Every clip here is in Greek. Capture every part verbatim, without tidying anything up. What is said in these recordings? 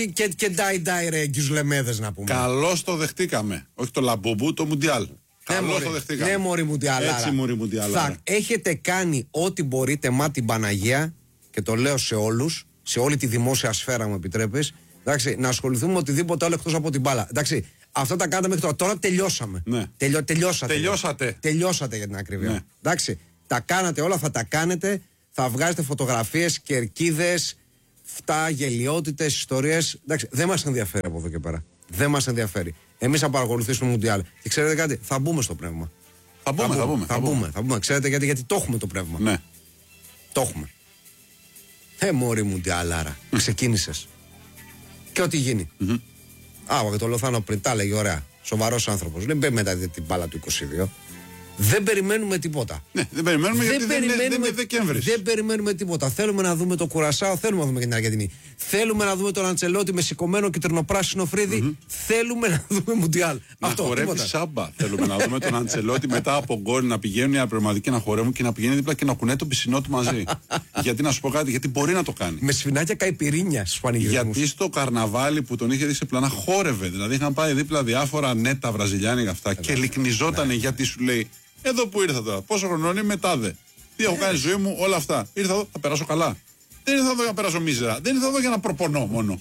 Και, και ντάι ντάι ρε έγκυους λεμέδες να πούμε. Καλώς το δεχτήκαμε. Όχι το λαμπούμπου, το Μουντιάλ. Καλώς το δεχτήκαμε. Ναι μωρή Μουντιάλ. Έτσι μωρή Μουντιάλ. Θα έχετε κάνει ό,τι μπορείτε μα την Παναγία, και το λέω σε όλους, σε όλη τη δημόσια σφαίρα μου επιτρέπεις, εντάξει, να ασχοληθούμε με οτιδήποτε άλλο εκτός από την μπάλα. Εντάξει, αυτά τα κάναμε μέχρι τώρα. Τώρα τελειώσαμε. Ναι. Τελειώ, τελειώσατε. Τελειώσατε. Τελειώσατε για την ακρίβεια. Ναι. Εντάξει, τα κάνατε όλα, θα τα κάνετε. Θα βγάζετε φωτογραφίες, κερκίδες, φτά, γελιότητες, ιστορίες. Εντάξει, δεν μας ενδιαφέρει από εδώ και πέρα. Δεν μας ενδιαφέρει. Εμείς θα παρακολουθήσουμε Μουντιάλ. Και ξέρετε κάτι, θα μπούμε στο πνεύμα. Θα μπούμε, θα μπούμε. Θα μπούμε, θα μπούμε. Ξέρετε γιατί, γιατί το έχουμε το πνεύμα. Ναι. Το έχουμε. Ε, μωρή Μουντιάλ, άρα. Ξεκίνησες. Και ό,τι γίνει. Mm-hmm. Α, και το Λοθάνο πριν τα έλεγε ωραία. Σοβαρός άνθρωπος. Δεν μπαίνει μετά την μπάλα του είκοσι δύο. Δεν περιμένουμε τίποτα. Ναι, δεν περιμένουμε δεν γιατί περιμένουμε, δεν είναι Δεκέμβρης. Δεν περιμένουμε τίποτα. Θέλουμε να δούμε το Κουρασάο, θέλουμε να δούμε και την Αργεντινή. Θέλουμε να δούμε τον Αντσελότη με σηκωμένο κυτρινοπράσινο φρύδι. Mm-hmm. Θέλουμε να δούμε Μουντιάλ. Να Αυτό, χορεύει τίποτα. Σάμπα. Θέλουμε να δούμε τον Αντσελότη μετά από γκολ να πηγαίνουν οι απραγματικοί να χορεύουν και να πηγαίνει δίπλα και να κουνάει το πισινό του μαζί. Γιατί να σου πω κάτι, γιατί μπορεί να το κάνει. Με σφινάκια καϊπυρίνια στους πανηγυρισμούς. Γιατί στο καρναβάλι που τον είχε δει σε πλάνα χόρευε. Δηλαδή είχαν πάει δίπλα διάφορα νέτα βραζιλιάνικα αυτά και λυκνιζότανε γιατί σου λέει. Εδώ που ήρθα τώρα, πόσο χρονών είμαι, τάδε. Τι έχω κάνει στη ζωή μου, όλα αυτά. Ήρθα εδώ, θα περάσω καλά. Δεν ήρθα εδώ για να περάσω μίζερα. Δεν ήρθα εδώ για να προπονώ μόνο.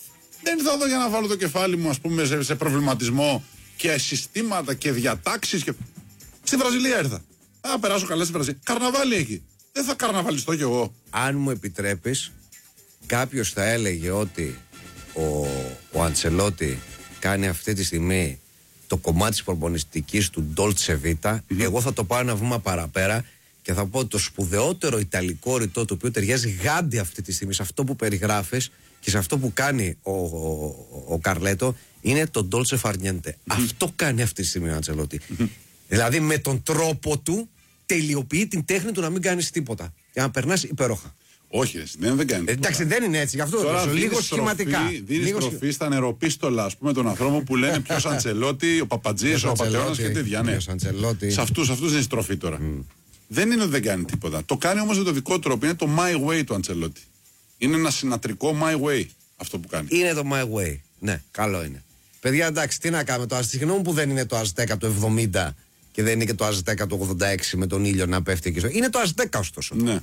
Δεν ήρθα εδώ για να βάλω το κεφάλι μου, ας πούμε, σε, σε προβληματισμό και συστήματα και διατάξεις. Και... Στη Βραζιλία ήρθα. Θα περάσω καλά στη Βραζιλία. Καρναβάλι εκεί. Δεν θα καρναβαλιστώ κι εγώ. Αν μου επιτρέπεις, κάποιος θα έλεγε ότι ο, ο Αντσελότη κάνει αυτή τη στιγμή το κομμάτι της προπονητικής του Dolce Vita. Mm-hmm. Εγώ θα το πάω ένα βήμα παραπέρα και θα πω ότι το σπουδαιότερο ιταλικό ρητό, το οποίο ταιριάζει γάντι αυτή τη στιγμή σε αυτό που περιγράφεις και σε αυτό που κάνει ο, ο, ο Καρλέτο, είναι το Dolce Far Niente. Mm-hmm. Αυτό κάνει αυτή τη στιγμή ο Αντσελότη. Mm-hmm. Δηλαδή με τον τρόπο του τελειοποιεί την τέχνη του να μην κάνεις τίποτα για να περνάς υπέροχα. Όχι, δεν, δεν κάνει. Ε, εντάξει, δεν είναι έτσι. Γι' αυτό τώρα το λίγο σχηματικά. Δίνει στροφή στα νεροπίστολα, ας πούμε, των ανθρώπων που λένε ποιος Αντσελότη, ο Παπατζής, ο Απατεώνας και τέτοια. Ναι. Σε αυτούς, αυτούς δίνει στροφή τώρα. Mm. Δεν είναι ότι δεν κάνει τίποτα. Το κάνει όμως με το δικό τρόπο. Είναι το my way του Αντσελότη. Είναι ένα συνατρικό my way αυτό που κάνει. Είναι το my way. Ναι, καλό είναι. Παιδιά, εντάξει, τι να κάνουμε τώρα. Συγγνώμη που δεν είναι το Αζτέκα του εβδομήντα και δεν είναι και το Αζτέκα του ογδόντα έξι με τον ήλιο να πέφτει εκεί. Είναι το Αζτέκα ωστόσο. Ναι.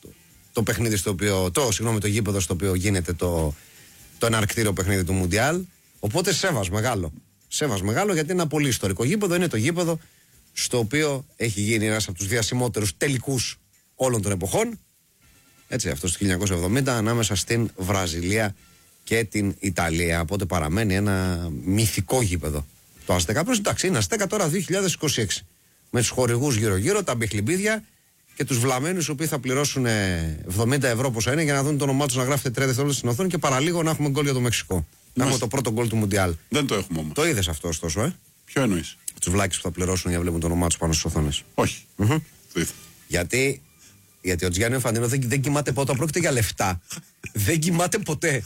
Το παιχνίδι στο οποίο, το, συγγνώμη, το γήπεδο στο οποίο γίνεται το, το εναρκτήριο παιχνίδι του Μουντιάλ. Οπότε σέβας μεγάλο. Σέβας μεγάλο γιατί είναι ένα πολύ ιστορικό γήπεδο. Είναι το γήπεδο στο οποίο έχει γίνει ένας από τους διασημότερους τελικούς όλων των εποχών. Έτσι, αυτό το χίλια εννιακόσια εβδομήντα ανάμεσα στην Βραζιλία και την Ιταλία. Οπότε παραμένει ένα μυθικό γήπεδο. Το Αζτέκα, προς εντάξει, είναι Αζτέκα τώρα δύο χιλιάδες είκοσι έξι. Με τους χορηγούς γύρω-γύρω, τα μπιχλιμπίδια και τους βλαμμένους οι οποίοι θα πληρώσουν εβδομήντα ευρώ πόσα είναι για να δουν το όνομά τους να γράφεται τριάντα δευτερόλεπτα στην οθόνη και παραλίγο να έχουμε γκολ για το Μεξικό. Να έχουμε το πρώτο γκολ του Μουντιάλ. Δεν το έχουμε όμως. Το είδες αυτό ωστόσο, ε? Ποιο εννοείς? Τους βλάκες που θα πληρώσουν για να βλέπουν το όνομά τους πάνω στις οθόνες. Όχι. Mm-hmm. Το είδα. Γιατί, γιατί ο Τζιάννη Φαντίνο δεν, δεν κοιμάται ποτέ, πρόκειται για λεφτά. Δεν κοιμάται ποτέ.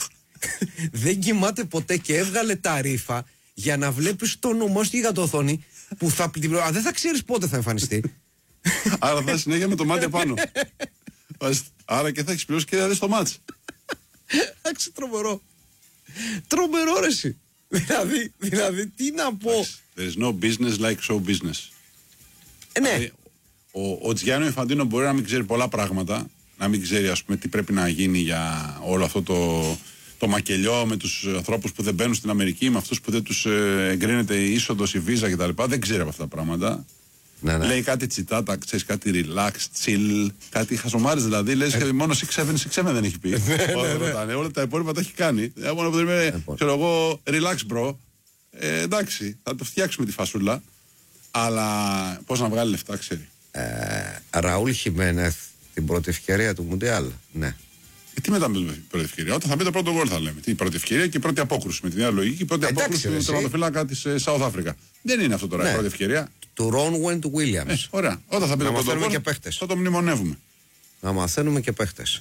Δεν κοιμάται ποτέ και έβγαλε τα ρήφα για να βλέπεις το όνομά σου για το οθόνη που θα, α, δεν θα ξέρεις πότε θα εμφανιστεί. Άρα θα συνέχεια με το μάτι πάνω. Άρα και θα έχεις πληρώσει και θα δεις το μάτς. Εντάξει, τρομερό. Τρομερό ρε εσύ. Δηλαδή, δηλαδή, τι να πω. There is no business like show business. Ε, ναι. Δηλαδή, ο, ο Τζιάννη Ινφαντίνο μπορεί να μην ξέρει πολλά πράγματα, να μην ξέρει ας πούμε τι πρέπει να γίνει για όλο αυτό το, το μακελιό με τους ανθρώπους που δεν μπαίνουν στην Αμερική, με αυτούς που δεν τους ε, εγκρίνεται η είσοδος, η βίζα κτλ. Δεν ξέρει από αυτά τα πράγματα. Ναι, ναι. Λέει κάτι τσιτάτα, ξέρεις, κάτι relax, chill, κάτι χασομάρες δηλαδή. Λες και μόνο six seven six seven δεν έχει πει. Όλα τα υπόλοιπα τα έχει κάνει. Μόνο που είμαι, ξέρω εγώ, relax bro. Ε, εντάξει, θα το φτιάξουμε τη φασούλα. Αλλά πώς να βγάλει λεφτά, ξέρει. Ε, Ραούλ Χιμένεθ, την πρώτη ευκαιρία του Μουντιάλ. Ναι. Ε, τι μετά με την πρώτη ευκαιρία? Όταν θα μπει το πρώτο γκολ θα λέμε. Η πρώτη ευκαιρία και η πρώτη απόκρουση. Με την ίδια λογική, η πρώτη εντάξει, απόκρουση με τον τερματοφύλακα της South Africa. Δεν είναι αυτό τώρα ναι. η πρώτη ευκαιρία. Του Ρόνουεν του Βίλιαμς. Ε, ωραία. Όταν θα μπει το πρώτο γκολ θα το μνημονεύουμε. Να μαθαίνουμε και παίχτες.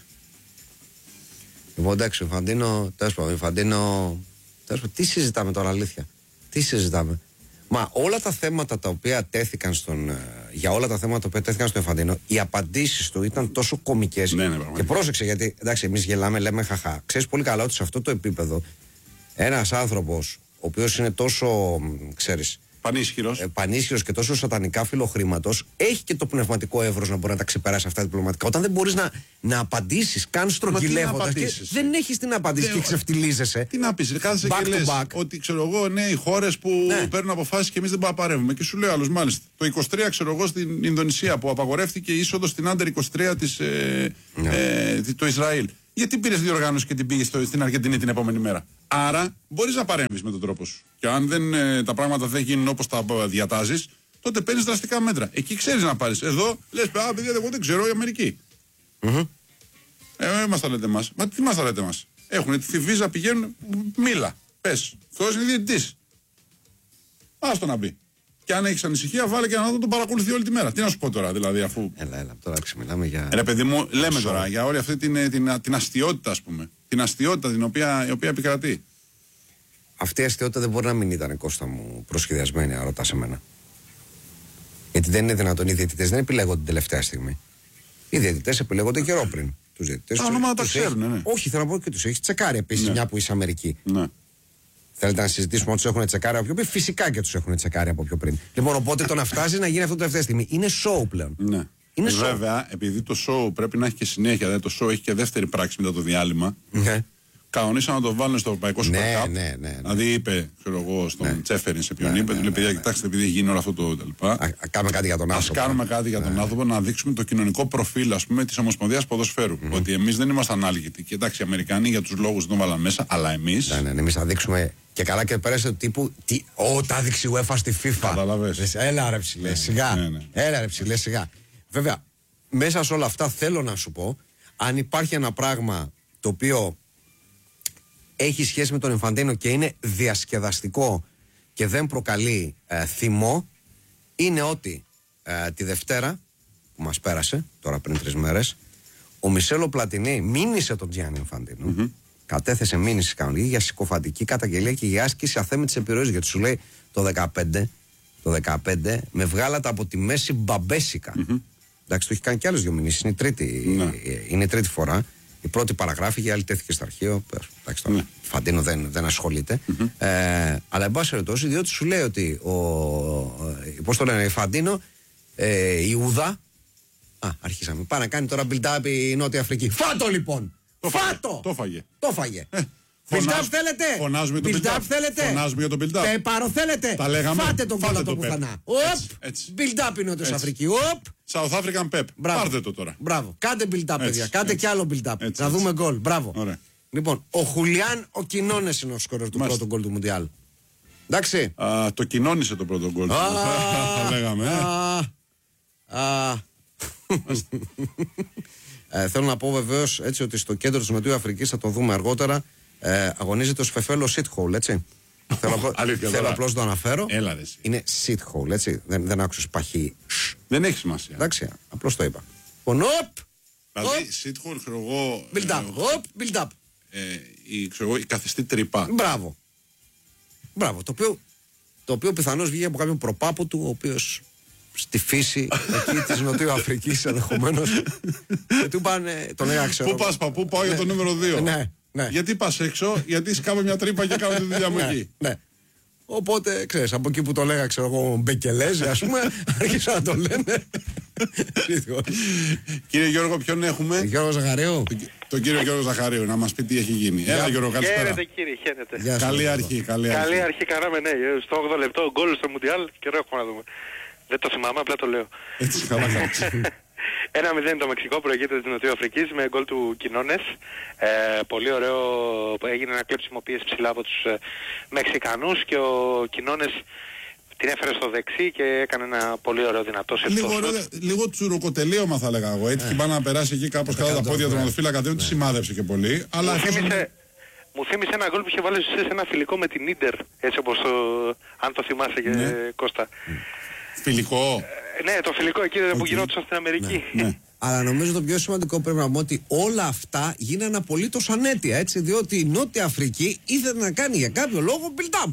Λοιπόν, εντάξει, ο Φαντίνο, τέλος πάντων, Φαντίνο. Τι συζητάμε τώρα, αλήθεια? Τι συζητάμε? Μα όλα τα θέματα τα οποία τέθηκαν στον. Για όλα τα θέματα τα οποία τέθηκαν στον Φαντίνο, οι απαντήσεις του ήταν τόσο κωμικές. Ναι, ναι, και πρόσεξε, γιατί εντάξει, εμείς γελάμε, λέμε χαχά. Ξέρεις πολύ καλά ότι σε αυτό το επίπεδο Ένας άνθρωπος ο οποίος είναι τόσο, ξέρεις, Πανίσχυρος. ε, πανίσχυρος και τόσο σατανικά φιλοχρήματος, έχει και το πνευματικό εύρος να μπορεί να τα ξεπεράσει αυτά διπλωματικά. Όταν δεν μπορείς να, να απαντήσεις, καν στρογγυλεύοντας, δεν έχεις την απάντηση και ξεφτιλίζεσαι. Τι να πεις, κάθεσαι και λες ότι ξέρω εγώ, ναι, οι χώρες που ναι. παίρνουν αποφάσεις και εμείς δεν μπορούμε να παρέμβουμε. Και σου λέει άλλος, μάλιστα. Το είκοσι τρία, ξέρω εγώ, στην Ινδονησία που απαγορεύτηκε η είσοδος στην Άντερ είκοσι τρία της, ε, ναι. ε, το Ισραήλ. Γιατί πήρες διοργάνωση και την πήγες στην Αργεντινή την επόμενη μέρα. Άρα μπορείς να παρέμβεις με τον τρόπο σου. Και αν δεν, ε, τα πράγματα δεν γίνουν όπως τα διατάζεις, τότε παίρνεις δραστικά μέτρα. Εκεί ξέρεις να πάρεις. Εδώ λες, α, παιδιά, εγώ δεν ξέρω, η Αμερική. Mm-hmm. Ε, μας τα λέτε εμάς. Μα τι μας τα λέτε εμάς. Έχουν τη βίζα, πηγαίνουν, μίλα. Πες. Αυτός είναι διαιτητής. Άστο να μπει. Και αν έχεις ανησυχία, βάλε και να τον παρακολουθεί όλη τη μέρα. Τι να σου πω τώρα, δηλαδή, αφού. Έλα, έλα, τώρα ξεμιλάμε για. Ρε παιδί μου, λέμε τώρα για όλη αυτή την, την, την αστιότητα, ας πούμε. Την αστιότητα την οποία, η οποία επικρατεί. Αυτή η αστιότητα δεν μπορεί να μην ήταν, Κώστα μου, προσχεδιασμένη, αν ρωτάς εμένα. Γιατί δεν είναι δυνατόν. Οι διαιτητές δεν επιλέγονται την τελευταία στιγμή. Οι διαιτητές επιλέγονται καιρό πριν. Τους διαιτητές. Τα ονόματα τα ξέρουν, έχει... ναι. Όχι, θέλω να πω και τους έχει τσεκάρει επίσης, ναι. Μια που είσαι Αμερική. Ναι. Θέλετε να συζητήσουμε ότι τους έχουν τσεκάρει από πιο πριν. Φυσικά και τους έχουν τσεκάρει από πιο πριν. Λοιπόν, οπότε το να φτάσει να γίνει αυτό τελευταία στιγμή είναι show πλέον. Ναι. Είναι Βέβαια, show. επειδή το show πρέπει να έχει και συνέχεια, δηλαδή το show έχει και δεύτερη πράξη μετά το διάλειμμα. Ναι. Κανονίσαν να το βάλουν στο Ευρωπαϊκό Super ναι, Cup. ναι, ναι, ναι. Δηλαδή είπε, ξέρω εγώ, στον ναι. Τσέφεριν σε ποιον ναι, είπε, ναι, ναι, παιδιά, ναι, κοιτάξτε, επειδή γίνει όλο αυτό το κτλ. Α κάνουμε κάτι για τον άνθρωπο. Α κάνουμε κάτι για τον ναι. άνθρωπο, να δείξουμε το κοινωνικό προφίλ, ας πούμε, της Ομοσπονδίας Ποδοσφαίρου. Mm-hmm. Ότι εμείς δεν είμαστε ανάλγητοι. Και εντάξει, οι Αμερικανοί για τους λόγους δεν τον βάλαν μέσα, αλλά εμείς. Ναι, ναι, ναι, εμείς θα δείξουμε. Και καλά και πέρασε του τύπου. Τι, Ω, τα δείξει η UEFA στη FIFA. Καταλαβες. Έλα ρε ψηλέ, σιγά. Ναι, ναι. Έλα ρε ψηλέ, σιγά. Βέβαια, μέσα σε όλα αυτά θέλω να σου πω, αν υπάρχει ένα πράγμα το οποίο έχει σχέση με τον Ινφαντίνο και είναι διασκεδαστικό και δεν προκαλεί ε, θυμό, είναι ότι ε, τη Δευτέρα που μας πέρασε, τώρα πριν τρεις μέρες, ο Μισέλο Πλατινί μήνυσε τον Τζιάννη Ινφαντίνο, mm-hmm. κατέθεσε μήνυση κανονική για συκοφαντική καταγγελία και για άσκηση αθέμητης επιρροής, γιατί σου λέει το δεκαπέντε, το δεκαπέντε με βγάλατε από τη μέση μπαμπέσικα. Mm-hmm. Εντάξει, το έχει κάνει κι άλλες δύο μηνύσεις, είναι η τρίτη, mm-hmm. είναι η τρίτη φορά. Η πρώτη παραγράφηκε, η άλλη τέθηκε στο αρχείο. Εντάξει, τώρα, mm. Φαντίνο δεν, δεν ασχολείται. Mm-hmm. Ε, αλλά εν πάση περιπτώσει, διότι σου λέει ότι ο. Πώς το λένε, η Φαντίνο, ε, η Ουδά. Α, αρχίσαμε. Πάει να κάνει τώρα build-up η Νότια Αφρική. Φάτο λοιπόν! Το Φάτο! Το φάγε. Το φάγε. Ε, build-up θέλετε! Φωνάζουμε για το build-up. Θέλετε! Φωνάζουμε για το build-up. Πεπάρο θέλετε! Τα λέγαμε. Φάτε τον κόλλο το πουθανά. Build-up η Νότια Αφρική. South African Pep. Πάρτε το τώρα. Μπράβο. Κάντε build-up, παιδιά. Κάντε κι άλλο build-up. Έτσι, να δούμε γκολ. Μπράβο. Ωραία. Λοιπόν, ο Χουλιάν ο Κοινώνες είναι ο σκόρερ του πρώτου γκολ του Μουντιάλ. Εντάξει. Α, το κοινώνησε το πρώτο γκολ. Θα λέγαμε. ε, θέλω να πω βεβαίως έτσι ότι στο κέντρο της Νοτιού Αφρικής, θα το δούμε αργότερα, ε, αγωνίζεται ο Σφεφέλο Σιτχόλ, έτσι. Θέλω, θέλω απλώς να το αναφέρω. Έλα, είναι Σιτχόλ, έτσι. Δεν, δεν άκουσες παχύ. Δεν έχει σημασία. Εντάξει, απλώς το είπα. Λοιπόν, οπ! Δηλαδή, Σιτχόλ, ξέρω εγώ. Build up, οπ, build up. Η καθιστή τρυπά. Μπράβο. Μπράβο. Το οποίο, το οποίο πιθανώς βγήκε από κάποιον προπάπο του, ο οποίος στη φύση εκεί της Νοτιού Αφρικής ενδεχομένως. Και του πάνε, τον έλεγα ξέρω. Πού πας παππού, πάω για το νούμερο δύο. Ναι, ναι. Γιατί πας έξω, γιατί σκάβω μια τρύπα και κάνω τη δουλειά μου εκεί. Ναι. Οπότε, ξέρεις, από εκεί που το λέγα, ξέρω εγώ, Μπεκελέζη, ας πούμε, άρχισα να το λένε. Κύριε Γιώργο, ποιον έχουμε? Γιώργο Ζαχαρίου. Τον κύριο Γιώργο Ζαχαρίου, να μας πει τι έχει γίνει. Έλα, Γιώργο, καλησπέρα. Χαίρετε, κύριε, χαίρετε. Καλή αρχή, καλή αρχή. Καλή αρχή, καράμε, ναι. Στο όγδοο λεπτό γκολ στο Μουντιάλ και ρε έχουμε να δούμε. Δεν το θυμάμαι, απλά το λέω. Έτσι, καλά, καλά. ένα μηδέν το Μεξικό προηγείται της Νοτιού Αφρικής με γκολ του Κοινώνες. Ε, πολύ ωραίο, έγινε ένα κλέψιμο πίεση ψηλά από τους ε, Μεξικανούς και ο Κοινώνες την έφερε στο δεξί και έκανε ένα πολύ ωραίο δυνατό σε λίγο, λίγο τσουροκοτελείωμα θα λέγα εγώ. Έτσι, και πάει να περάσει εκεί κάπως κάτω τα πόδια του τερματοφύλακα, δεν του σημάδεψε και πολύ. Αλλά μου, θύμισε, μου θύμισε ένα γκολ που είχε βάλει σε ένα φιλικό με την Ίντερ, έτσι όπως το, αν το θυμάσαι και ναι. Κώστα. Φιλικό. Ε, ναι, το φιλικό εκεί okay. που γινόταν στην Αμερική. Ναι, ναι. Αλλά νομίζω το πιο σημαντικό πρέπει να πούμε ότι όλα αυτά γίνανε απολύτως ανέτεια, έτσι, διότι η Νότια Αφρική ήθελε να κάνει για κάποιο λόγο build-up.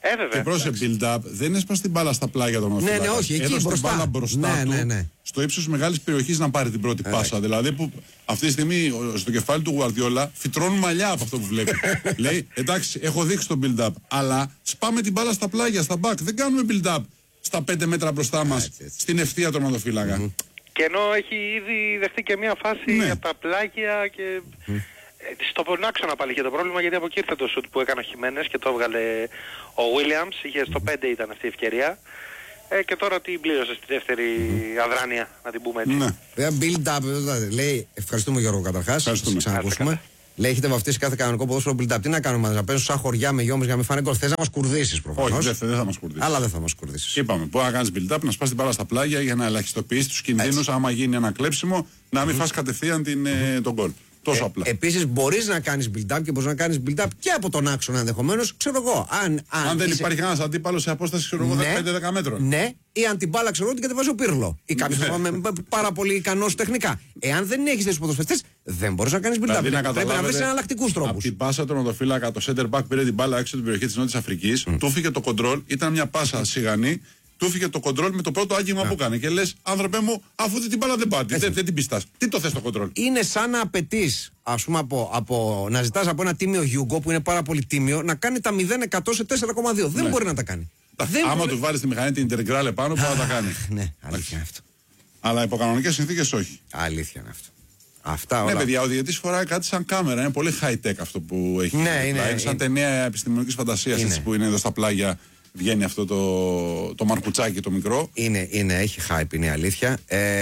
Ε, βέβαια. Και πρόσεχε, build-up δεν έσπασε την μπάλα στα πλάγια των Ναι, ναι, όχι, εκεί έδωσε μπροστά. την μπάλα μπροστά Ναι, του, ναι, ναι. στο ύψος μεγάλης περιοχής να πάρει την πρώτη Ε, πάσα. Δηλαδή που αυτή τη στιγμή στο κεφάλι του Γουαρδιόλα φυτρώνουν μαλλιά από αυτό που βλέπει. Λέει, εντάξει, έχω δείξει το build-up, αλλά σπάμε την μπάλα στα πλάγια, στα back. Δεν κάνουμε build-up στα πέντε μέτρα μπροστά μας, έτσι, έτσι. στην ευθεία τερματοφύλακα. Mm-hmm. Και ενώ έχει ήδη δεχτεί και μια φάση Ναι. από τα πλάγια και... Mm. Στον άξονα πάλι είχε το πρόβλημα, γιατί από εκεί ήρθε το σουτ που έκανε ο Χιμένες και το έβγαλε ο Williams, είχε στο πέντε ήταν αυτή η ευκαιρία ε, και τώρα την πλήρωσε στη δεύτερη αδράνεια, να την πούμε έτσι. Ναι. Βέβαια, build-up, δηλαδή, λέει, ευχαριστούμε Γιώργο καταρχάς, Ευχαριστούμε. ξανακούσουμε. Λέει, έχετε βαφτίσει κάθε κανονικό ποδόσφαιρο build-up. Τι να κάνουμε, να παίζουν σαν χωριά με γιόμες για να μην φάνε γκολ. Θες να μας κουρδίσεις προφανώς. Όχι, δεν, δεν θα μας κουρδίσει. Αλλά δεν θα μας κουρδίσεις. Είπαμε, μπορεί να κάνεις build-up, να σπάς την μπάλα στα πλάγια για να ελαχιστοποιήσεις τους κινδύνους, άμα γίνει ένα κλέψιμο, να μην φας κατευθείαν την, ε, τον γκολ. Τόσο Ε, απλά. Επίσης, μπορείς να κάνεις build-up και μπορείς να κάνεις build-up και από τον άξονα ενδεχομένως. Ξέρω εγώ. Αν, αν, Αν δεν είσαι... υπάρχει κανένας αντίπαλος σε απόσταση ξέρω εγώ, πέντε δέκα μέτρων. Ναι, ή αν την μπάλα ξέρω ότι κατεβάζει ο Πύρλο. Ή κάποιος Ναι. με πάρα πολύ ικανός τεχνικά. Εάν δεν έχεις τέτοιους ποδοσφαιριστές, δεν μπορείς να κάνεις build-up. Δηλαδή, να Πρέπει να βρεις εναλλακτικούς από τρόπους. την πάσα του τερματοφύλακα, το center back πήρε την μπάλα έξω από την περιοχή της Νότιας Αφρικής, mm. του φύγε το κοντρόλ, ήταν μια πάσα σιγανή, του φύγε το κοντρόλ με το πρώτο άγγιγμα yeah. που έκανε. Και λες, άνθρωπε μου, αφού την μπάλα δεν πάτε, δεν, δεν την πιστάς. Τι το θες το κοντρόλ. Είναι σαν να απαιτείς, ας πούμε, από, από, να ζητάς από ένα τίμιο Γιούγκο που είναι πάρα πολύ τίμιο να κάνει τα μηδέν εκατό σε τέσσερα κόμμα δύο. Δεν Ναι. μπορεί να τα κάνει. Δεν Άμα μπορεί... του βάλεις τη μηχανή την Intergrale πάνω, μπορεί να τα κάνει. Ναι, αλήθεια είναι αυτό. Αλλά υπό κανονικές συνθήκες όχι. Αλήθεια είναι αυτό. Αυτά όλα. Ναι, παιδιά, ο διαιτητής φοράει κάτι σαν κάμερα. Είναι πολύ high tech αυτό που έχει. Ναι, είναι, είναι σαν είναι. ταινία επιστημονικής φαντασίας έτσι, που είναι εδώ στα πλάγια. Βγαίνει αυτό το, το μαρκουτσάκι το μικρό. Είναι, είναι, έχει hype, είναι η αλήθεια.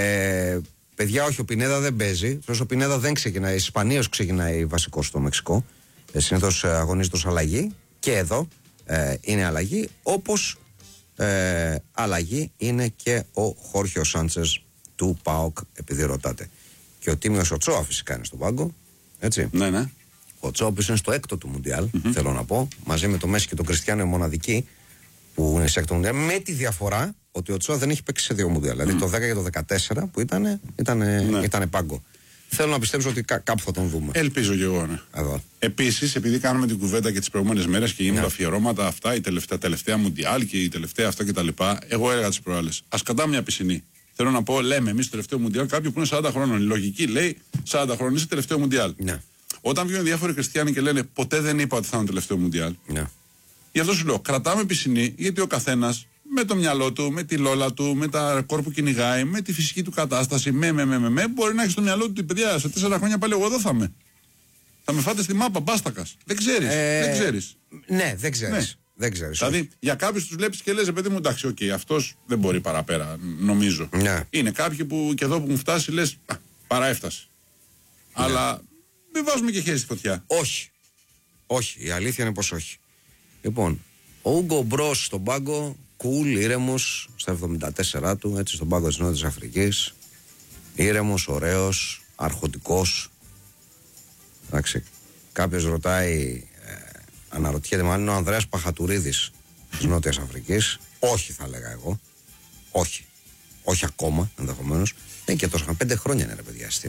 Ε, παιδιά, όχι, ο Πινέδα δεν παίζει. Ο Πινέδα δεν ξεκινάει. Ισπανίως ξεκινάει βασικό στο Μεξικό. Ε, συνήθως αγωνίζεται ως αλλαγή. Και εδώ ε, είναι αλλαγή. Όπως ε, αλλαγή είναι και ο Χόρχιο Σάντσες του ΠΑΟΚ, επειδή ρωτάτε. Και ο Τίμιος Οτσόα φυσικά είναι στον πάγκο. Έτσι. Ναι, ναι. Ο Οτσόα που είναι στο έκτο του Μουντιάλ, mm-hmm. θέλω να πω, μαζί με το Μέση και τον Κριστιάνο είναι μοναδική που είναι σε έκτο Μουντιάλ, με τη διαφορά ότι ο Οτσόα δεν έχει παίξει σε δύο Μουντιάλ. Mm. Δηλαδή το δέκα και το δεκατέσσερα που ήταν, ήτανε, ναι. ήτανε πάγκο. Θέλω να πιστέψω ότι κά, κάπου θα τον δούμε. Ελπίζω και εγώ, ναι. Επίσης, επειδή κάνουμε την κουβέντα και τις προηγούμενες μέρες και γίνονται ναι. αφιερώματα αυτά, η τελευταία, τελευταία Μουντιάλ και η τελευταία αυτά κτλ. Εγώ έλεγα τις προάλλες. Ας κρατάμε μια πισινή. Θέλω να πω, λέμε εμείς το τελευταίο Μουντιάλ, κάποιοι που είναι σαράντα χρόνων. Η λογική λέει σαράντα χρόνων είσαι τελευταίο Μουντιάλ. Ναι. Όταν βγαίνουν διάφοροι χριστιανοί και λένε ποτέ δεν είπα ότι θα είναι το τελευταίο Μουντιάλ. Ναι. Γι' αυτό σου λέω, κρατάμε πισινή, γιατί ο καθένας με το μυαλό του, με τη λόλα του, με τα ρεκόρ που κυνηγάει, με τη φυσική του κατάσταση, με, με, με, με, με μπορεί να έχει στο μυαλό του ότι παιδιά σε τέσσερα χρόνια πάλι εγώ εδώ θα είμαι. Θα με φάτε στη μάπα, μπάστακας. Δεν ξέρεις. Ε, δεν ξέρεις. Ναι, δεν ξέρεις. Ναι. Δεν ξέρεις. Δηλαδή, όχι. Για κάποιους τους βλέπεις και λες, παιδί μου, εντάξει, οκ, okay, αυτός δεν μπορεί παραπέρα, νομίζω. Ναι. Είναι κάποιοι που και εδώ που μου φτάσει λες, α, παραέφτασε. Ναι. Αλλά μην βάζουμε και χέρι στη φωτιά. Όχι. Όχι. Η αλήθεια είναι πως όχι. Λοιπόν, ο Ούγκο Μπρος στον πάγκο, cool, ήρεμος, στα εβδομήντα τέσσερα του, έτσι, στον πάγκο της Νότιας Αφρικής. Ήρεμος, ωραίος, αρχοντικός. Εντάξει. Κάποιος ρωτάει, ε, αναρωτιέται μάλλον ο Ανδρέας Παχατουρίδης της Νότιας Αφρικής. Όχι, θα λέγα εγώ. Όχι. Όχι ακόμα, ενδεχομένως. Δεν και τόσο. Πέντε χρόνια είναι, ρε παιδιά, στην,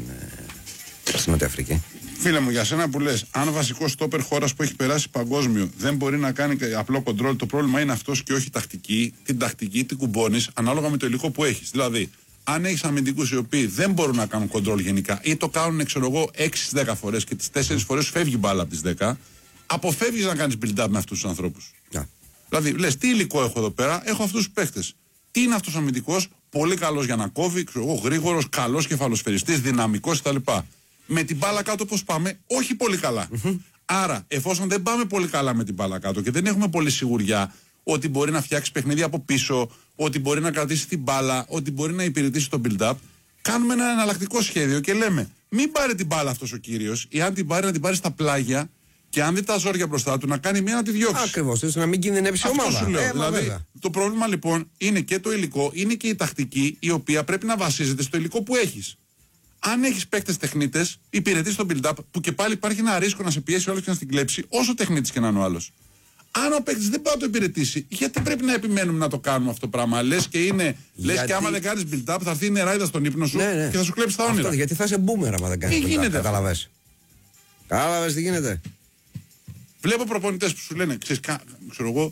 ε, στην Νότια Αφρική. Φίλε μου, για σένα που λες, αν βασικό στόπερ χώρας που έχει περάσει παγκόσμιο δεν μπορεί να κάνει απλό κοντρόλ, το πρόβλημα είναι αυτός και όχι τακτική. Την τακτική την κουμπώνεις ανάλογα με το υλικό που έχεις. Δηλαδή, αν έχεις αμυντικούς οι οποίοι δεν μπορούν να κάνουν κοντρόλ γενικά ή το κάνουν, ξέρω εγώ, έξι δέκα φορές και τις τέσσερις φορές φεύγει μπάλα από τις δέκα, αποφεύγεις να κάνεις build-up με αυτούς τους ανθρώπους. Yeah. Δηλαδή, λες, τι υλικό έχω εδώ πέρα, έχω αυτούς τους παίχτες. Τι είναι αυτός ο αμυντικός, πολύ καλός για να κόβει, ξέρω εγώ, γρήγορος, καλός κεφαλοσφαιριστής, δυναμικός κτλ. Με την μπάλα κάτω πώς πάμε, όχι πολύ καλά. Mm-hmm. Άρα, εφόσον δεν πάμε πολύ καλά με την μπάλα κάτω και δεν έχουμε πολύ σιγουριά ότι μπορεί να φτιάξει παιχνίδι από πίσω, ότι μπορεί να κρατήσει την μπάλα, ότι μπορεί να υπηρετήσει το build-up, κάνουμε ένα εναλλακτικό σχέδιο και λέμε: μην πάρει την μπάλα αυτός ο κύριος, ή αν την πάρει να την πάρει στα πλάγια, και αν δει τα ζόρια μπροστά του, να κάνει μία να τη διώξει. Ακριβώς, ώστε να μην κινδυνεύσει η ομάδα. Αυτό σου λέω. Ε, δηλαδή, το πρόβλημα λοιπόν είναι και το υλικό, είναι και η τακτική, η οποία πρέπει να βασίζεται στο υλικό που έχεις. Αν έχεις παίκτες τεχνίτες, υπηρετείς το build-up, που και πάλι υπάρχει ένα ρίσκο να σε πιέσει ο άλλος και να στην κλέψει, όσο τεχνίτης και να είναι ο άλλος. Αν ο παίκτης δεν πάει να το υπηρετήσει, γιατί πρέπει να επιμένουμε να το κάνουμε αυτό το πράγμα? Λες και είναι, γιατί... λες και άμα δεν κάνεις build-up, θα έρθει η νεράιδα στον ύπνο σου, ναι, ναι, και θα σου κλέψει τα όνειρα. Αυτό, γιατί θα είσαι μπούμερα άμα δεν κάνεις build-up. Γίνεται. Κατάλαβες. Κατάλαβες τι γίνεται. Βλέπω προπονητές που σου λένε, ξέρεις, κα, ξέρω εγώ,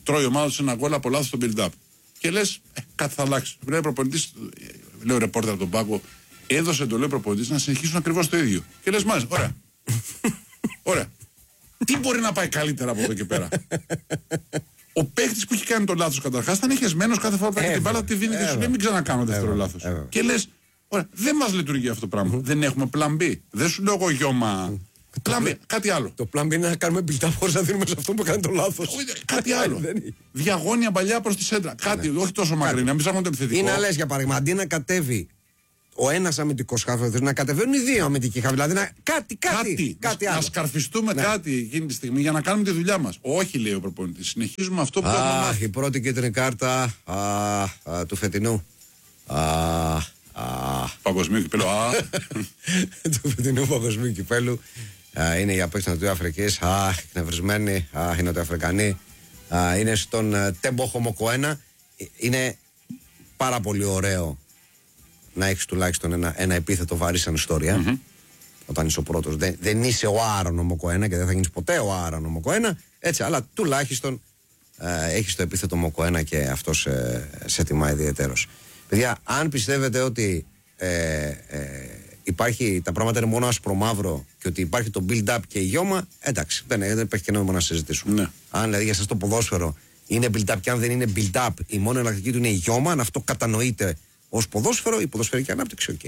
τρώει η ομάδα του ένα γκολ από λάθος στο build-up. Και λες, ε, κάτι θα αλλάξει. Λέει ο προπονητής, λέει ο ρεπόρτερ από τον πάγκο, έδωσε εντολή ο προπονητής να συνεχίσουν ακριβώς το ίδιο. Και λες, μάλιστα, ωραία. Ωραία. Τι μπορεί να πάει καλύτερα από εδώ και πέρα. Ο παίκτης που έχει κάνει το λάθος καταρχάς θα είναι χεσμένος κάθε φορά που έχει την μπάλα, τη δίνει και σου λέει μην ξανακάνω δεύτερο λάθος. Και λες, ωραία, δεν μας λειτουργεί αυτό το πράγμα. Δεν έχουμε plan B. Δεν σου λέω εγώ γιώμα. Plan B, κάτι άλλο. Το plan B είναι να κάνουμε build-up χωρίς να δίνουμε σε αυτό που κάνει το λάθος. Κάτι άλλο. Διαγώνια παλιά προς τη σέντρα. Κάτι, όχι τόσο μακρινή, να μην ψάχνουμε το επιθετικό. Ή να λες για παράδειγμα, αντί να κατέβει ο ένας αμυντικός χάφος, να κατεβαίνουν οι δύο αμυντικοί χάφοι. Δηλαδή να, κάτι, κάτι, κάτι, κάτι άλλο. Να σκαρφιστούμε ναι. κάτι εκείνη τη στιγμή για να κάνουμε τη δουλειά μας. Όχι, λέει ο προπονητής. Συνεχίζουμε αυτό που έχουμε μάθει. Η πρώτη κίτρινη κάρτα α, α, του φετινού. Α, α. Παγκοσμίου κυπέλου. του φετινού παγκοσμίου κυπέλου. Α, είναι η απέκτηση της Νοτιοαφρικής. Αχ, εκνευρισμένη. Αχ, οι Νοτιοαφρικανοί. Α, είναι στον Τέμποχο Μοκοένα. Είναι πάρα πολύ ωραίο να έχεις τουλάχιστον ένα, ένα επίθετο βαρύ σαν ιστορία. Mm-hmm. Όταν είσαι ο πρώτος. Δεν, δεν είσαι ο Άρον ο Μοκοένα και δεν θα γίνεις ποτέ ο Άρον ο Μοκοένα. Έτσι, αλλά τουλάχιστον ε, έχεις το επίθετο Μοκοένα και αυτό σε, σε τιμά ιδιαιτέρως. Παιδιά, αν πιστεύετε ότι ε, ε, υπάρχει, τα πράγματα είναι μόνο άσπρο-μαύρο και ότι υπάρχει το build-up και η γιώμα, εντάξει, δεν, δεν υπάρχει και νόημα να συζητήσουμε. Ναι. Αν δηλαδή για σας το ποδόσφαιρο είναι build-up και αν δεν είναι build-up, η μόνη εναλλακτική του είναι η γιώμα, αν αυτό κατανοείται ως ποδόσφαιρο, η ποδοσφαιρική ανάπτυξη, οκ. Okay.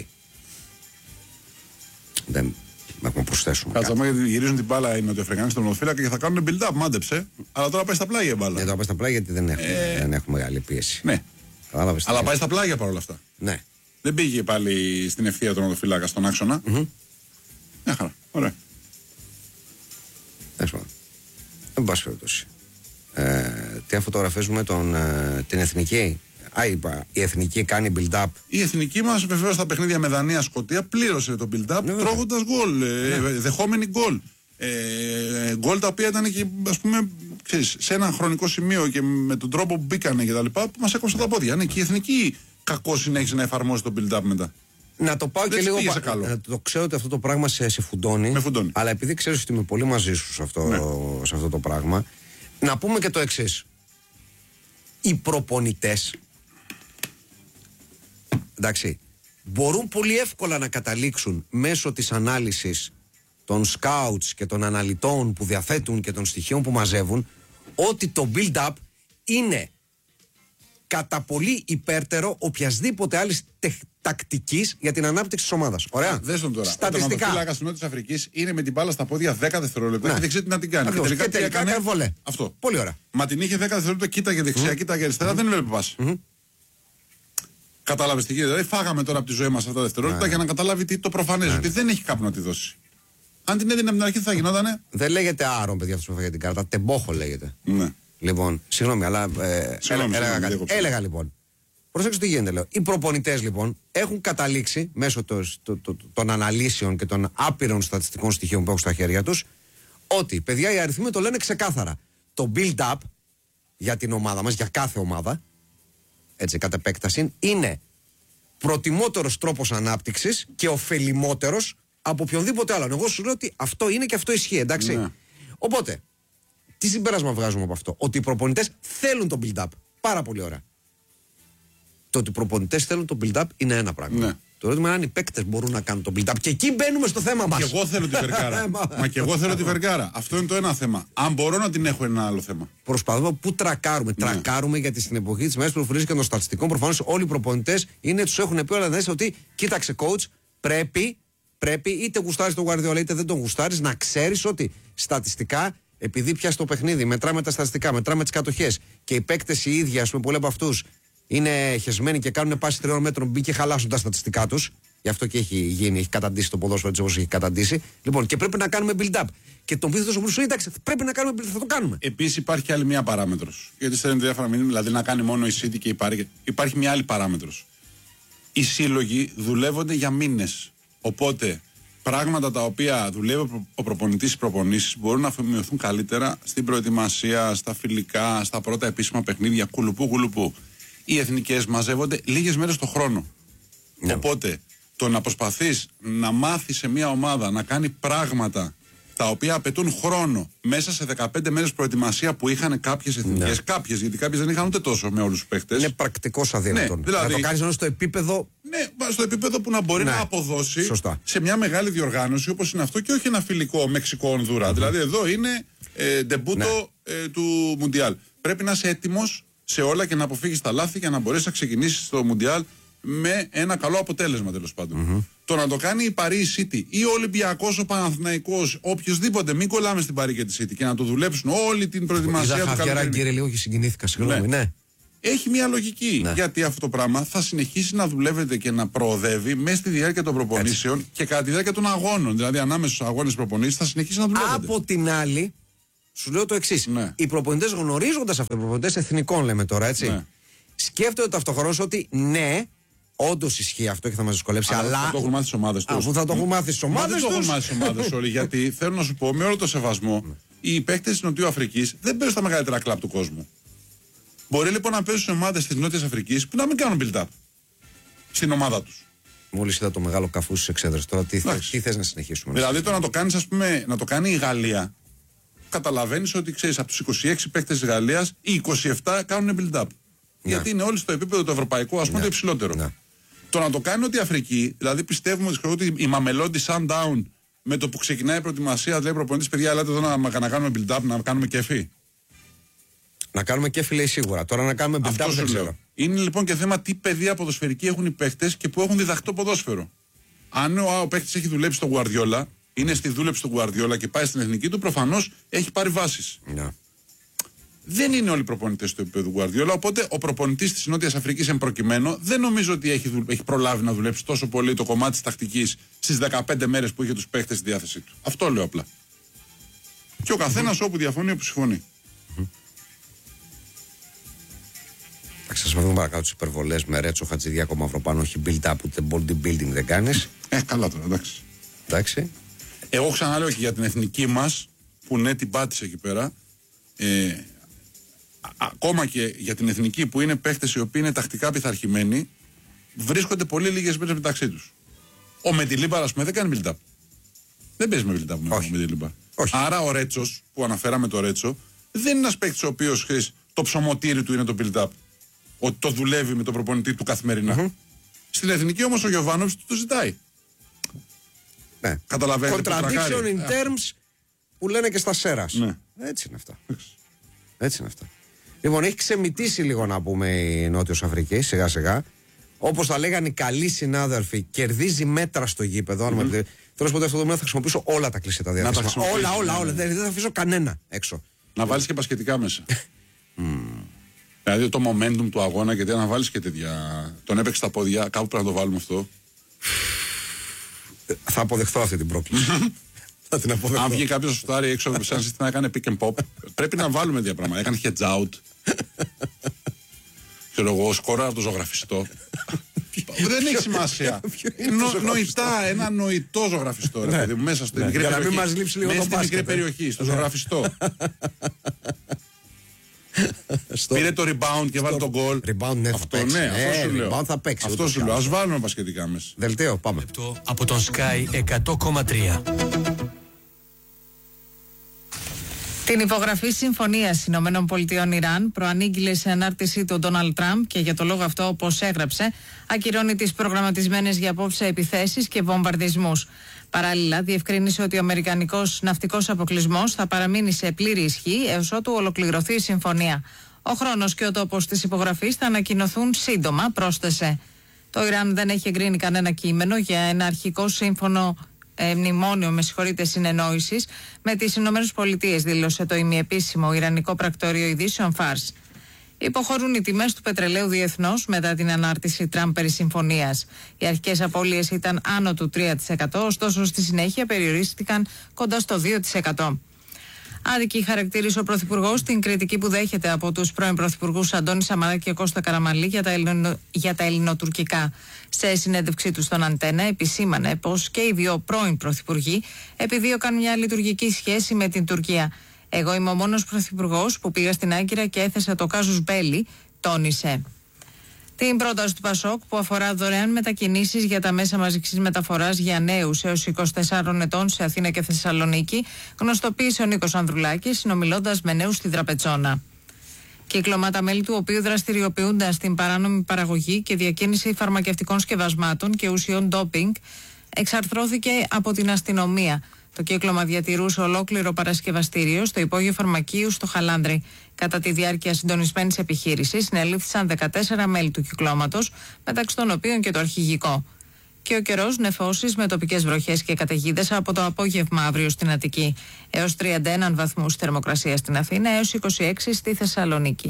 Δεν έχουμε προσθέσουμε. Κάτσε γιατί γυρίζουν την μπάλα οι Νοτιοαφρικανοί στον ποδοσφαίρι και θα κάνουν build-up, μάντεψε. Αλλά τώρα πάει στα πλάγια η μπάλα. Ναι, τώρα πάει στα πλάγια γιατί δεν έχουμε, ε... δεν έχουμε μεγάλη πίεση. Ναι. Κατάλαβες, αλλά πάει στα πλάγια παρόλα αυτά. Ναι. Δεν πήγε πάλι στην ευθεία του Νοτιοφύλακα στον άξονα. Mm-hmm. Μια χαρά. Ωραία. Έσπα. Δεν πάση περιπτώσει. Ε, τι αν φωτογραφίζουμε τον, ε, την εθνική. Α, είπα, η εθνική κάνει build-up. Η εθνική μας βεβαίως στα παιχνίδια με Δανία Σκωτία πλήρωσε το build-up ναι, τρώγοντας γκολ, ε, ναι. δεχόμενοι γκολ. Ε, γκολ τα οποία ήταν και ας πούμε ξέρεις, σε ένα χρονικό σημείο και με τον τρόπο που μπήκανε και τα λοιπά που μας έκοψε τα πόδια. Ναι, και η εθνική κακώς συνέχισε να εφαρμόσει το build-up μετά. Να το πάω δεν και λίγο πα... να το ξέρω ότι αυτό το πράγμα σε, σε φουντώνει, με φουντώνει. Αλλά επειδή ξέρεις ότι είμαι πολύ μαζί σου σε αυτό, ναι. σε αυτό το πράγμα, να πούμε και το εξής. Οι προπονητές, εντάξει, μπορούν πολύ εύκολα να καταλήξουν μέσω της ανάλυσης των scouts και των αναλυτών που διαθέτουν και των στοιχείων που μαζεύουν ότι το build-up είναι κατά πολύ υπέρτερο οποιασδήποτε άλλης τεχ, τακτικής για την ανάπτυξη της ομάδας. Ωραία. Δες τον τώρα. Στατιστικά. Ο τερματοφύλακας της Νότιας Αφρικής είναι με την μπάλα στα πόδια δέκα δευτερόλεπτα και δεν ξέρει τι να την κάνει. Ακριβώς. Και τελικά, και τελικά έκανε βολέ. Αυτό. Πολύ ωραία. Μα την είχε δέκα δευτερόλεπτα, κοίταγε δεξιά, mm. κοίταγε αριστερά, mm. δεν έβλεπε πάση. Mm. Κατάλαβε τι γίνεται. Δηλαδή, φάγαμε τώρα από τη ζωή μας αυτά τα δευτερόλεπτα yeah. για να καταλάβει τι το προφανές, yeah. ότι δεν έχει κάπου να τη δώσει. Αν την έδινε από την αρχή, θα γινότανε. Δεν λέγεται Άρον, παιδιά, αυτό που έφαγε την κάρτα. Τεμπόχο λέγεται. Ναι. Λοιπόν, συγγνώμη, αλλά. Ε, συγγνώμη, έλεγα, συγγνώμη, έλεγα, έλεγα λοιπόν. Προσέξτε τι γίνεται, λέω. Οι προπονητές λοιπόν έχουν καταλήξει μέσω το, το, το, των αναλύσεων και των άπειρων στατιστικών στοιχείων που έχουν στα χέρια τους ότι, παιδιά, οι αριθμοί το λένε ξεκάθαρα. Το build-up για την ομάδα μας, για κάθε ομάδα, έτσι, κατ' επέκταση, είναι προτιμότερος τρόπος ανάπτυξης και ωφελημότερος από οποιονδήποτε άλλον. Εγώ σου λέω ότι αυτό είναι και αυτό ισχύει, εντάξει. Ναι. Οπότε, τι συμπέρασμα βγάζουμε από αυτό? Ότι οι προπονητές θέλουν το build-up. Πάρα πολύ ωραία. Το ότι οι προπονητές θέλουν το build-up είναι ένα πράγμα. Ναι. Το ερώτημα είναι αν οι παίκτες μπορούν να κάνουν το build-up. Και εκεί μπαίνουμε στο θέμα μας. Και εγώ θέλω τη βερκάρα. Μα και εγώ θέλω τη βερκάρα. Αυτό είναι το ένα θέμα. Αν μπορώ να την έχω, ένα άλλο θέμα. Προσπαθούμε πού τρακάρουμε. Ναι. Τρακάρουμε γιατί στην εποχή της μέσης πληροφορίας και των στατιστικών προφανώς όλοι οι προπονητές είναι, τους έχουν πει όλα δες ότι κοίταξε coach, πρέπει, πρέπει είτε γουστάρεις τον Guardiola είτε δεν τον γουστάρεις να ξέρεις ότι στατιστικά. Επειδή πια στο παιχνίδι μετράμε τα στατιστικά, μετράμε τις κατοχές και οι παίκτες οι ίδιοι, ας πούμε, πολλοί από αυτούς είναι χεσμένοι και κάνουν πάση τριών μέτρων μπει και χαλάσουν τα στατιστικά τους. Γι' αυτό και έχει γίνει, έχει καταντήσει το ποδόσφαιρο έτσι όπως έχει καταντήσει. Λοιπόν, και πρέπει να κάνουμε build-up. Και τον πείθει τόσο πολύ, εντάξει, πρέπει να κάνουμε build-up, θα το κάνουμε. Επίσης υπάρχει άλλη μια παράμετρος. Γιατί στέλνουν διάφορα μηνύματα, δηλαδή να κάνει μόνο η City και η Paris. Υπάρχει μια άλλη παράμετρος. Οι σύλλογοι δουλεύονται για μήνες. Οπότε πράγματα τα οποία δουλεύει ο προπονητής στις προπονήσεις μπορούν να μειωθούν καλύτερα στην προετοιμασία, στα φιλικά, στα πρώτα επίσημα παιχνίδια, κουλουπού κουλουπού. Οι εθνικές μαζεύονται λίγες μέρες το χρόνο. Ναι. Οπότε το να προσπαθείς να μάθεις σε μια ομάδα να κάνει πράγματα τα οποία απαιτούν χρόνο μέσα σε δεκαπέντε μέρες προετοιμασία που είχαν κάποιες εθνικές. Ναι. Κάποιες, γιατί κάποιες δεν είχαν ούτε τόσο με όλους τους παίχτες. Είναι πρακτικώς αδύνατον. Ναι, δηλαδή, να το κάνεις στο επίπεδο. Ναι, στο επίπεδο που να μπορεί ναι. να αποδώσει Σωστά. σε μια μεγάλη διοργάνωση όπως είναι αυτό και όχι ένα φιλικό Μεξικό-Ονδούρα. Mm-hmm. Δηλαδή εδώ είναι ε, ντεμπούτο ναι. ε, του Μουντιάλ. Πρέπει να είσαι έτοιμος σε όλα και να αποφύγεις τα λάθη για να μπορέσεις να ξεκινήσεις το Μουντιάλ με ένα καλό αποτέλεσμα τέλος πάντων. Mm-hmm. Το να το κάνει η Paris City ή ο Ολυμπιακός, ο Παναθηναϊκός, οποιοδήποτε, μην κολλάμε στην Paris και τη City και να το δουλέψουν όλη την προετοιμασία του καλοκαιριού. Είδα κύριε λίγο και συγκινήθηκα, συγγνώμη. Ναι. Ναι. Έχει μια λογική. Ναι. Γιατί αυτό το πράγμα θα συνεχίσει να δουλεύεται και να προοδεύει μέσα στη διάρκεια των προπονήσεων έτσι. Και κατά τη διάρκεια των αγώνων. Δηλαδή ανάμεσα στους αγώνες προπονήσεις θα συνεχίσει να δουλεύεται. Από την άλλη, σου λέω το εξής. Ναι. Οι προπονητές γνωρίζοντας αυτό, οι προπονητές εθνικών λέμε τώρα, έτσι. Ναι. Σκέφτονται ταυτοχρόνως ότι ναι. Όντως ισχύει αυτό και θα μας δυσκολέψει. Αλλά, αλλά... θα το έχουν μάθει στις ομάδες τους. Αφού θα το έχουν μάθει στις ομάδες τους. Δεν το έχουν μάθει στις ομάδες όλοι. Γιατί θέλω να σου πω, με όλο το σεβασμό, οι παίκτες της Νοτιού Αφρικής δεν παίζουν στα μεγαλύτερα κλαμπ του κόσμου. Μπορεί λοιπόν να παίζουν σε ομάδες της Νότιας Αφρικής που να μην κάνουν build-up στην ομάδα τους. Μόλις είδα το μεγάλο καφού στις εξέδρες. Τώρα τι, τι θες να συνεχίσουμε. Δηλαδή το να το κάνεις, ας πούμε, να το κάνει η Γαλλία. Καταλαβαίνεις ότι ξέρεις από τους είκοσι έξι παίκτες της Γαλλίας, οι είκοσι επτά κάνουν build-up. Ναι. Γιατί είναι όλοι στο επίπεδο του ευρωπαϊκού, ας πούμε, ναι. το υψηλότερο. Ναι. Το να το κάνει ότι η Αφρική, δηλαδή πιστεύουμε ότι η Μαμελόντι Sundown με το που ξεκινάει η προετοιμασία, λέει προπονητής, παιδιά, ελάτε εδώ να, να κάνουμε build-up, να κάνουμε κέφι. Να κάνουμε κέφι λέει σίγουρα. Τώρα να κάνουμε build-up δεν ξέρω. Είναι λοιπόν και θέμα τι παιδεία ποδοσφαιρική έχουν οι παίχτες και που έχουν διδαχτό ποδόσφαιρο. Αν ο, ο παίχτης έχει δουλέψει στον Guardiola, είναι στη δούλεψη του Guardiola και πάει στην εθνική του, προφανώς έχει πάρει βάσεις. Ναι. Δεν είναι όλοι οι προπονητές του επίπεδου Guardiola, οπότε ο προπονητής της Νότιας Αφρικής εν προκειμένου δεν νομίζω ότι έχει, έχει προλάβει να δουλέψει τόσο πολύ το κομμάτι της τακτικής στις δεκαπέντε μέρες που είχε τους παίχτες στη διάθεσή του. Αυτό λέω απλά. Και ο καθένας mm-hmm. όπου διαφωνεί, όπου συμφωνεί. Θα ξεσπαθούμε παρακάτω τις υπερβολές με Ρέτσο, Χατζηδιάκο, Μαυροπάνο, όχι build-up ούτε bodybuilding δεν κάνεις. Ε, καλά τώρα, εντάξει. εντάξει. Εγώ ξαναλέω και για την εθνική μας, που ναι την πάτησε εκεί πέρα, ε, ακόμα και για την εθνική που είναι παίχτες οι οποίοι είναι τακτικά πειθαρχημένοι, βρίσκονται πολύ λίγες μέρες μεταξύ τους. Ο Μεντιλίμπαρ, ας πούμε, δεν κάνει build-up. Δεν παίζει με build-up με ο Μεντιλίμπαρ. Άρα ο Ρέτσος, που αναφέραμε το Ρέτσο, δεν είναι ένας παίχτης ο οποίος ξέρεις, το ψωμοτήρι του είναι το build-up. Ότι το δουλεύει με τον προπονητή του καθημερινά. Mm-hmm. Στην εθνική όμως ο Γιωβάνοβιτς του το ζητάει. Ναι. Καταλαβαίνετε. Contradiction in terms που λένε και στα Σέρας. Ναι. Έτσι είναι αυτά. Έτσι είναι αυτά. Λοιπόν, έχει ξεμητήσει λίγο να πούμε η Νότιος Αφρική σιγά σιγά. Όπως τα λέγανε οι καλοί συνάδελφοι, κερδίζει μέτρα στο γήπεδο. Mm-hmm. Θέλω να σου πω ότι αυτό το μήνα θα χρησιμοποιήσω όλα τα κλεισέ τα διαθέσιμα. Όλα, όλα, όλα. Δεν θα αφήσω κανένα έξω. Να βάλεις και πασχετικά μέσα. mm. Δηλαδή το momentum του αγώνα, γιατί να βάλεις και τέτοια. Τον έπαιξε στα πόδια, κάπου πρέπει να το βάλουμε αυτό. Θα αποδεχθώ αυτή την πρόκληση. Θα την αποδεχθώ. Αν βγει κάποιος στο σουτάρι έξω από σαν σύστημα, έκανε pick and pop. Πρέπει να βάλουμε τέτοια πράγματα. Έκανε hedge out. Ξέρω εγώ, σκόρα από το ζωγραφιστό. Δεν έχει σημασία. Νο, νοητά, ένα νοητό ζωγραφιστό. Ρε, παιδί, μέσα στην μικρή για να μην μας λείψει λίγο το μικρή περιοχή, στο ζωγραφιστό. Πήρε το rebound και βάλει τον goal. Rebound, ναι, αυτό, ναι, αυτό σου λέω. Θα παίξει, αυτό σου λέω. Ας βάλουμε πασχετικά μέσα. Δελτίο, πάμε. Από τον Sky εκατό κόμμα τρία. Την υπογραφή συμφωνίας Ηνωμένων Πολιτειών Ιράν προανήγγειλε σε ανάρτησή του Ντόναλντ Τραμπ και για το λόγο αυτό, όπως έγραψε, ακυρώνει τις προγραμματισμένες για απόψε επιθέσεις και βομβαρδισμούς. Παράλληλα, διευκρίνησε ότι ο αμερικανικός ναυτικός αποκλεισμός θα παραμείνει σε πλήρη ισχύ έως ότου ολοκληρωθεί η συμφωνία. Ο χρόνος και ο τόπος της υπογραφής θα ανακοινωθούν σύντομα, πρόσθεσε. Το Ιράν δεν έχει εγκρίνει κανένα κείμενο για ένα αρχικό σύμφωνο ε, μνημόνιο με συγχωρείτε συνεννόησης με τις Ηνωμένες Πολιτείες, δήλωσε το ημιεπίσημο Ιρανικό πρακτορείο ειδήσεων Φάρς. Υποχωρούν οι τιμές του πετρελαίου διεθνώς μετά την ανάρτηση Τραμπ περί συμφωνίας. Οι αρχικές απώλειες ήταν άνω του τρία τοις εκατό, ωστόσο στη συνέχεια περιορίστηκαν κοντά στο δύο τοις εκατό. Άδικη χαρακτήρισε ο Πρωθυπουργός την κριτική που δέχεται από τους πρώην Πρωθυπουργούς Αντώνη Σαμαρά και Κώστα Καραμανλή για τα, ελληνο, για τα ελληνοτουρκικά. Σε συνέντευξή του στον Αντένα, επισήμανε πως και οι δύο πρώην Πρωθυπουργοί επιδίωκαν μια λειτουργική σχέση με την Τουρκία. Εγώ είμαι ο μόνος πρωθυπουργός που πήγα στην Άγκυρα και έθεσα το κάζους μπέλι, τόνισε. Την πρόταση του Πασόκ που αφορά δωρεάν μετακινήσεις για τα μέσα μαζικής μεταφοράς για νέους έως είκοσι τεσσάρων ετών σε Αθήνα και Θεσσαλονίκη, γνωστοποίησε ο Νίκος Ανδρουλάκης συνομιλώντας με νέους στη Δραπετσόνα. Κύκλωμα τα μέλη του οποίου δραστηριοποιούνταν στην παράνομη παραγωγή και διακίνηση φαρμακευτικών σκευασμάτων και ουσιών ντόπινγκ εξαρθρώθηκε από την αστυνομία. Το κύκλωμα διατηρούσε ολόκληρο παρασκευαστήριο στο υπόγειο φαρμακείου στο Χαλάνδρι. Κατά τη διάρκεια συντονισμένης επιχείρησης συνελήφθησαν δεκατέσσερα μέλη του κυκλώματος, μεταξύ των οποίων και το αρχηγικό. Και ο καιρός νεφώσεις με τοπικές βροχές και καταιγίδες από το απόγευμα αύριο στην Αττική. Έως τριάντα ένα βαθμούς θερμοκρασία στην Αθήνα, έως είκοσι έξι στη Θεσσαλονίκη.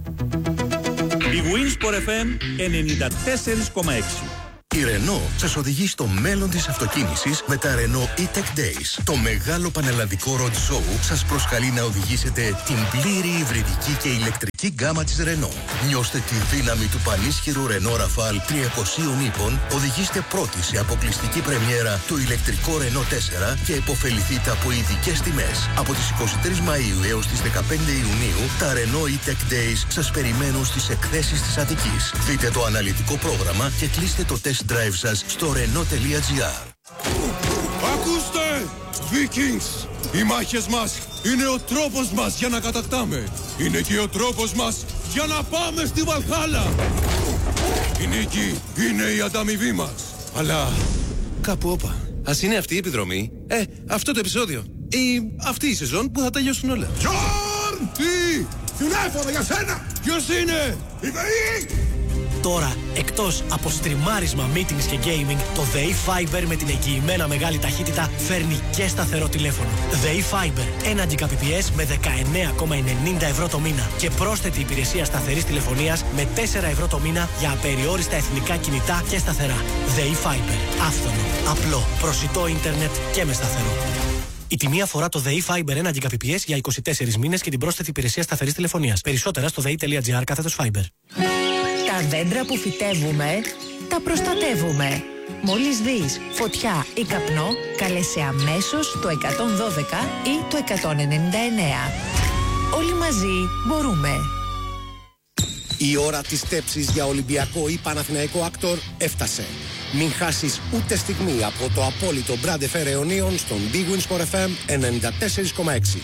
Η Winsport εφ εμ ενενήντα τέσσερα κόμμα έξι. Η Renault σας οδηγεί στο μέλλον της αυτοκίνησης με τα Renault E-Tech Days. Το μεγάλο πανελλαδικό road show σας προσκαλεί να οδηγήσετε την πλήρη υβριδική και ηλεκτρική γκάμα της Renault. Νιώστε τη δύναμη του πανίσχυρου Renault Rafale τριακοσίων ύπων, οδηγήστε πρώτοι σε αποκλειστική πρεμιέρα το ηλεκτρικό Renault τέσσερα και υποφεληθείτε από ειδικές τιμές. Από τις εικοστή τρίτη Μαΐου έως τις δεκαπέντε Ιουνίου, τα Renault E-Tech Days σας περιμένουν στις εκθέσεις της Αττικής. Δείτε το αναλυτικό πρόγραμμα και κλείστε το τεστ drive σας στο renault.gr. Ακούστε! Vikings! Οι μάχες μας είναι ο τρόπος μας για να κατακτάμε. Είναι και ο τρόπος μας για να πάμε στη Βαλχάλα. Η νίκη είναι η ανταμοιβή μας. Αλλά κάπου όπα. Ας είναι αυτή η επιδρομή. Ε, αυτό το επεισόδιο. Ή αυτή η σεζόν που θα τελειώσουν όλα. Τζορν! Τι! Τηλέφωνο για σένα! Ποιος είναι? Η ΔΕΗ! Τώρα, εκτός από στριμάρισμα, meetings και gaming, το ΔΕΗ Fiber με την εγγυημένα μεγάλη ταχύτητα φέρνει και σταθερό τηλέφωνο. ΔΕΗ Fiber, ένα Gbps με δεκαεννέα κόμμα ενενήντα ευρώ το μήνα και πρόσθετη υπηρεσία σταθερής τηλεφωνίας με τέσσερα ευρώ το μήνα για απεριόριστα εθνικά κινητά και σταθερά. ΔΕΗ Fiber, άφθονο, απλό, προσιτό ίντερνετ και με σταθερό. Η τιμή αφορά το ΔΕΗ Fiber ένα Gbps για είκοσι τέσσερις μήνες και την πρόσθετη υπηρεσία σταθερής τηλεφωνίας. Περισσότερα στο δei.gr κάθετος Fiber. Τα δέντρα που φυτεύουμε, τα προστατεύουμε. Μόλις δεις φωτιά ή καπνό, καλέσαι αμέσως το εκατόν δώδεκα ή το εκατόν ενενήντα εννέα. Όλοι μαζί μπορούμε. Η ώρα της στέψης για Ολυμπιακό ή Παναθηναϊκό Άκτορ έφτασε. Μην χάσεις ούτε στιγμή από το απόλυτο Brand εφ εμ αιωνίων στον Big Win Sport εφ εμ ενενήντα τέσσερα κόμμα έξι.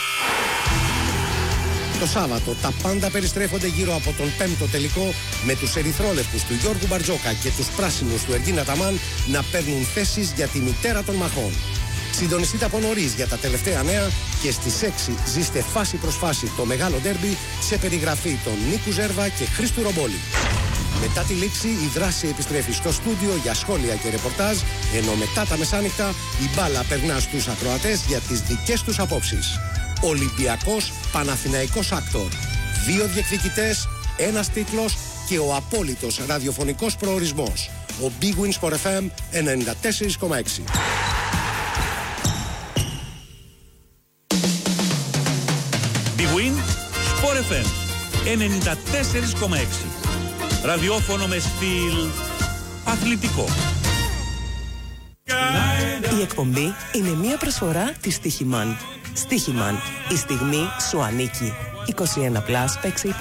Το Σάββατο τα πάντα περιστρέφονται γύρω από τον πέμπτο τελικό με τους ερυθρόλευκους του Γιώργου Μπαρτζόκα και τους πράσινους του Εργίνα Ταμάν να παίρνουν θέσεις για τη μητέρα των μαχών. Συντονιστείτε από νωρίς για τα τελευταία νέα και στις έξι ζήστε φάση προς φάση το μεγάλο ντέρμπι σε περιγραφή των Νίκου Ζέρβα και Χρήστου Ρομπόλη. Μετά τη λήξη η δράση επιστρέφει στο στούντιο για σχόλια και ρεπορτάζ, ενώ μετά τα μεσάνυχτα η μπάλα περνά στους ακροατές για τις δικές τους απόψεις. Ολυμπιακός Παναθηναϊκός Άκτορ. Δύο διεκδικητές, ένας τίτλος και ο απόλυτος ραδιοφωνικός προορισμός. Ο Big Win Sport εφ εμ ενενήντα τέσσερα κόμμα έξι. Big Win Sport εφ εμ ενενήντα τέσσερα κόμμα έξι. Ραδιόφωνο με στυλ αθλητικό. Η εκπομπή είναι μια προσφορά της Στίχημαν. Στίχημαν. Η στιγμή σου ανήκει. είκοσι ένα συν, παίξε